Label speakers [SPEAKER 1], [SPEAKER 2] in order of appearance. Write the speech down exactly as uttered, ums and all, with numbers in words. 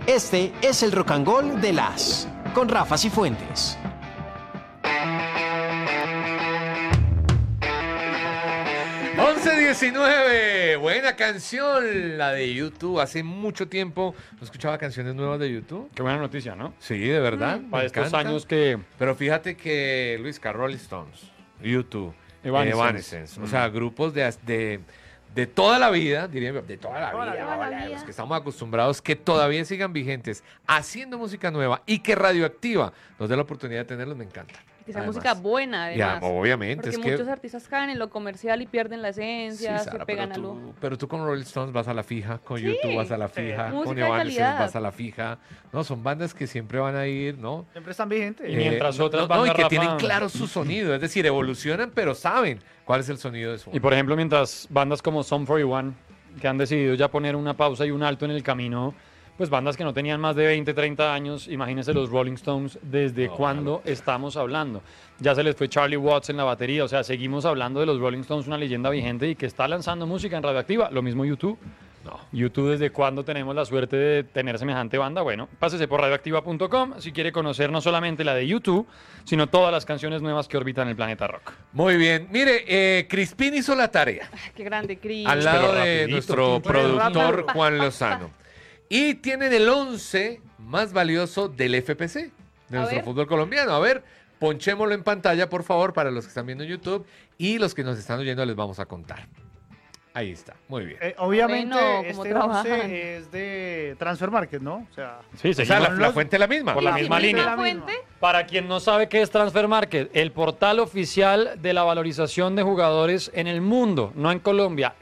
[SPEAKER 1] Este es el Rock and Roll de las, con Rafa Cifuentes.
[SPEAKER 2] once diecinueve, buena canción, la de YouTube. Hace mucho tiempo no escuchaba canciones nuevas de YouTube.
[SPEAKER 3] Qué buena noticia, ¿no?
[SPEAKER 2] Sí, de verdad.
[SPEAKER 3] Mm, para estos
[SPEAKER 2] encanta.
[SPEAKER 3] años que...
[SPEAKER 2] Pero fíjate que, Luis, Rolling Stones, YouTube,
[SPEAKER 3] Evanescence.
[SPEAKER 2] Evanescence,
[SPEAKER 3] Mm.
[SPEAKER 2] o sea, grupos de, de, de toda la vida, diría, de toda la
[SPEAKER 4] Toda la
[SPEAKER 2] vida,
[SPEAKER 4] vida.
[SPEAKER 2] hola, los que estamos acostumbrados, que todavía sigan vigentes, haciendo música nueva y que Radioactiva nos dé la oportunidad de tenerlos, me encanta.
[SPEAKER 5] Que sea
[SPEAKER 2] Además.
[SPEAKER 5] música buena, además.
[SPEAKER 2] Ya, obviamente.
[SPEAKER 5] Porque
[SPEAKER 2] es que...
[SPEAKER 5] muchos artistas caen en lo comercial y pierden la esencia,
[SPEAKER 2] Sí,
[SPEAKER 5] se
[SPEAKER 2] Sara,
[SPEAKER 5] pegan
[SPEAKER 2] pero,
[SPEAKER 5] a lo...
[SPEAKER 2] tú, pero tú con Rolling Stones vas a la fija, con
[SPEAKER 5] Sí,
[SPEAKER 2] YouTube vas a la
[SPEAKER 4] sí.
[SPEAKER 2] fija,
[SPEAKER 5] Música
[SPEAKER 2] con
[SPEAKER 5] de
[SPEAKER 2] Evanescence
[SPEAKER 5] calidad.
[SPEAKER 2] vas a la fija. No, son bandas que siempre van a ir, ¿no?
[SPEAKER 4] Siempre están vigentes.
[SPEAKER 3] Y mientras
[SPEAKER 2] no,
[SPEAKER 3] otras
[SPEAKER 2] no, no, y
[SPEAKER 3] bandas,
[SPEAKER 2] que
[SPEAKER 3] Rafa-
[SPEAKER 2] tienen claro su sonido, es decir, evolucionan, pero saben cuál es el sonido de su
[SPEAKER 3] Y por ejemplo, mientras bandas como Sum cuarenta y uno, que han decidido ya poner una pausa y un alto en el camino, pues bandas que no tenían más de veinte, treinta años, imagínense los Rolling Stones, ¿desde
[SPEAKER 2] No,
[SPEAKER 3] cuándo estamos hablando? Ya se les fue Charlie Watts en la batería, o sea, seguimos hablando de los Rolling Stones, una leyenda vigente y que está lanzando música en Radioactiva, lo mismo YouTube.
[SPEAKER 2] No.
[SPEAKER 3] YouTube, ¿desde cuándo tenemos la suerte de tener semejante banda? Bueno, pásese por radioactiva punto com si quiere conocer no solamente la de YouTube, sino todas las canciones nuevas que orbitan el planeta rock.
[SPEAKER 2] Muy bien. Mire, eh, Crispín hizo la tarea
[SPEAKER 5] Ay, qué grande, Cris.
[SPEAKER 2] al lado
[SPEAKER 3] Pero
[SPEAKER 2] de
[SPEAKER 3] rapidito,
[SPEAKER 2] nuestro
[SPEAKER 3] tú.
[SPEAKER 2] productor
[SPEAKER 4] Rápido.
[SPEAKER 2] Juan Lozano. Y tienen el once más valioso del F P C, de
[SPEAKER 5] A
[SPEAKER 2] nuestro
[SPEAKER 5] ver.
[SPEAKER 2] fútbol colombiano. A ver, ponchémoslo en pantalla, por favor, para los que están viendo en YouTube y los que nos están oyendo les vamos a contar. Ahí está, muy bien.
[SPEAKER 4] Eh, obviamente,
[SPEAKER 5] Bueno, ¿cómo
[SPEAKER 4] este
[SPEAKER 5] trabajan?
[SPEAKER 4] once es de Transfer Market, ¿no? O sea,
[SPEAKER 3] Sí,
[SPEAKER 2] O sea,
[SPEAKER 3] seguimos.
[SPEAKER 2] la, la fuente es la misma.
[SPEAKER 3] Por la
[SPEAKER 5] Sí,
[SPEAKER 3] misma
[SPEAKER 5] sí,
[SPEAKER 3] línea.
[SPEAKER 5] misma
[SPEAKER 4] La
[SPEAKER 5] fuente.
[SPEAKER 4] misma.
[SPEAKER 3] Para quien no sabe qué es Transfer Market, el portal oficial de la valorización de jugadores en el mundo, no en Colombia,